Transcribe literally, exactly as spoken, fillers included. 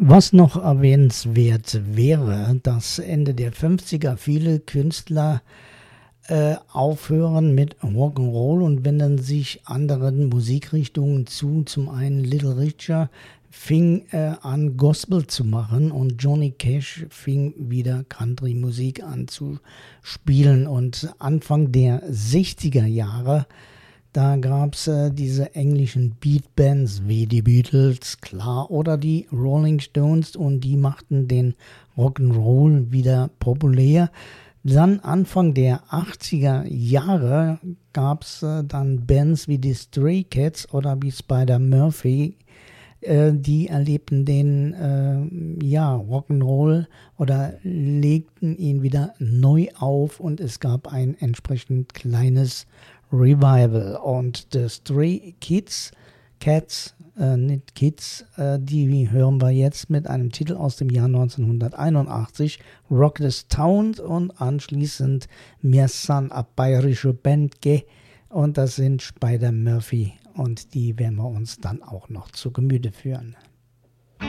Was noch erwähnenswert wäre, dass Ende der fünfziger viele Künstler äh, aufhören mit Rock'n'Roll und wenden sich anderen Musikrichtungen zu. Zum einen Little Richard fing äh, an, Gospel zu machen und Johnny Cash fing wieder Country-Musik an zu spielen. Und Anfang der sechziger Jahre, da gab es äh, diese englischen Beatbands wie die Beatles, klar, oder die Rolling Stones, und die machten den Rock'n'Roll wieder populär. Dann Anfang der achtziger Jahre gab es äh, dann Bands wie die Stray Cats oder wie Spider Murphy, äh, die erlebten den äh, ja, Rock'n'Roll oder legten ihn wieder neu auf, und es gab ein entsprechend kleines Revival. Und The Stray Kids, Cats, äh, nicht Kids, äh, die hören wir jetzt mit einem Titel aus dem Jahr neunzehnhunderteinundachtzig, Rock this Town, und anschließend Mir san a bayerische Band ge, und das sind Spider Murphy, und die werden wir uns dann auch noch zu Gemüte führen.